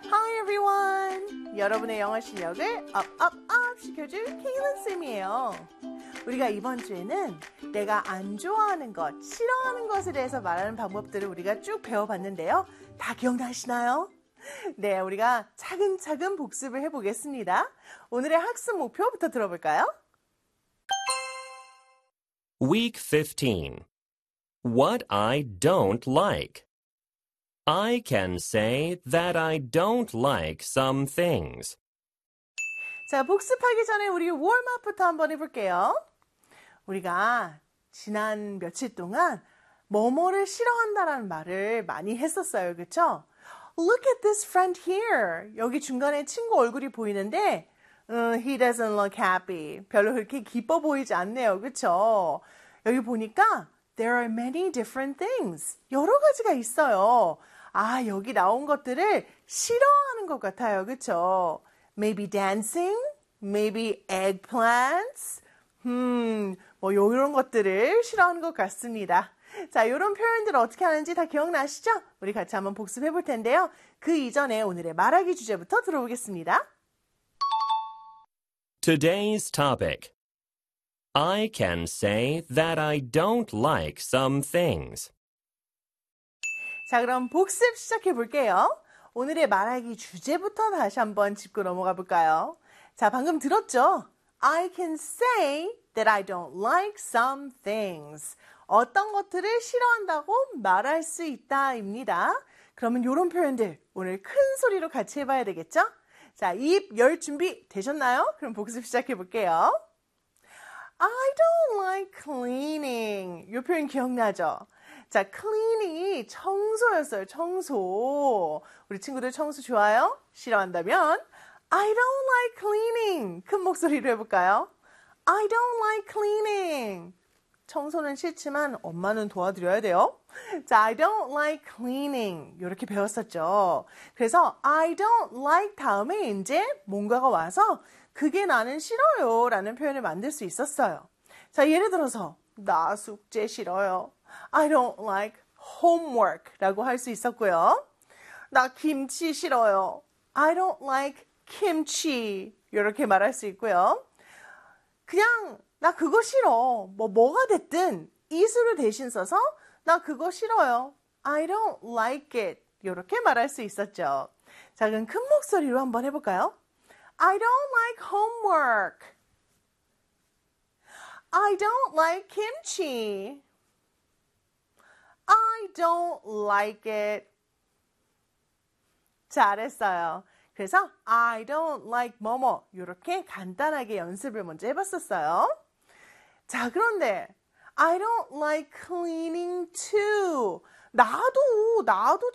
Hi everyone! 여러분의 영어 실력을 업 시켜줄 케일런 쌤이에요. 우리가 이번 주에는 내가 안 좋아하는 것, 싫어하는 것에 대해서 말하는 방법들을 우리가 쭉 배워봤는데요. 다 기억나시나요? 네, 우리가 차근차근 복습을 해보겠습니다. 오늘의 학습 목표부터 들어볼까요? Week 15. What I don't like. I can say that I don't like some things. 자, 복습하기 전에 우리 웜업부터 한번 해볼게요. 우리가 지난 며칠 동안 뭐뭐를 싫어한다라는 말을 많이 했었어요. 그렇죠? Look at this friend here. 여기 중간에 친구 얼굴이 보이는데 he doesn't look happy. 별로 그렇게 기뻐 보이지 않네요. 그렇죠? 여기 보니까 there are many different things. 여러 가지가 있어요. 아, 여기 나온 것들을 싫어하는 것 같아요. 그렇죠? Maybe dancing, maybe eggplants. 뭐 이런 것들을 싫어하는 것 같습니다. 자, 이런 표현들을 어떻게 하는지 다 기억나시죠? 우리 같이 한번 복습해 볼 텐데요. 그 이전에 오늘의 말하기 주제부터 들어보겠습니다. Today's topic. I can say that I don't like some things. 자, 그럼 복습 시작해 볼게요. 오늘의 말하기 주제부터 다시 한번 짚고 넘어가 볼까요? 자, 방금 들었죠? I can say that I don't like some things. 어떤 것들을 싫어한다고 말할 수 있다입니다. 그러면 이런 표현들 오늘 큰 소리로 같이 해봐야 되겠죠? 자, 입 열 준비 되셨나요? 그럼 복습 시작해 볼게요. I don't like cleaning. 이 표현 기억나죠? 자, clean이 청소였어요. 청소. 우리 친구들 청소 좋아요? 싫어한다면 I don't like cleaning. 큰 목소리로 해볼까요? I don't like cleaning. 청소는 싫지만 엄마는 도와드려야 돼요. 자, I don't like cleaning. 이렇게 배웠었죠. 그래서 I don't like 다음에 이제 뭔가가 와서 그게 나는 싫어요 라는 표현을 만들 수 있었어요. 자, 예를 들어서 나 숙제 싫어요. I don't like homework 라고 할 수 있었고요. 나 김치 싫어요. I don't like kimchi 이렇게 말할 수 있고요. 그냥 나 그거 싫어. 뭐가 됐든 is를 대신 써서 나 그거 싫어요. I don't like it 이렇게 말할 수 있었죠. 자, 그럼 큰 목소리로 한번 해볼까요? I don't like homework. I don't like kimchi. I don't like it. 잘했어요. 그래서 I don't like 뭐뭐 이렇게 간단하게 연습을 먼저 해봤었어요. 자, 그런데 I don't like cleaning too. 나도